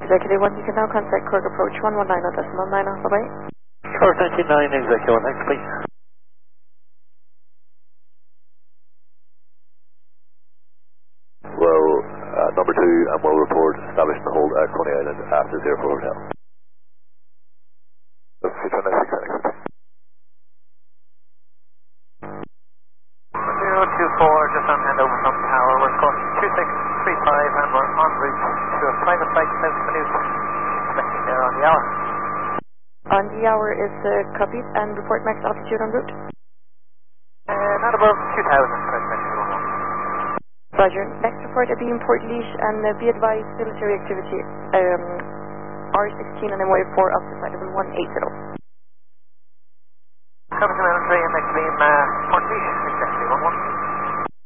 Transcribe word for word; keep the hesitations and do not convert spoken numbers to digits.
Executive one, you can now contact Cork Approach one one nine on decimal nine. Bye-bye. Cork ninety-nine, Executive one, next please. Well, uh, number two, and will report establishing the hold at Coney Island after zero four Hotel. Future next six. zero two four, just on handover from tower, we're calling two six three five and we're en route to a private flight south Maynooth, expecting there on the hour. On the hour is uh, copied and report max altitude en route. Uh, not above two thousand, correct. Roger. Next report at being Port Leash and uh, be advised military activity um, R sixteen and M Y four up to flight level one eight zero.